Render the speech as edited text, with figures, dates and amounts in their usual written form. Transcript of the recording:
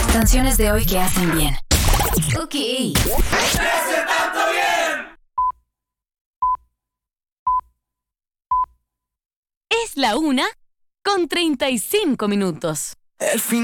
Canciones de hoy que hacen bien. Ok. ¡Hace tanto bien! Es la 1:35. El fin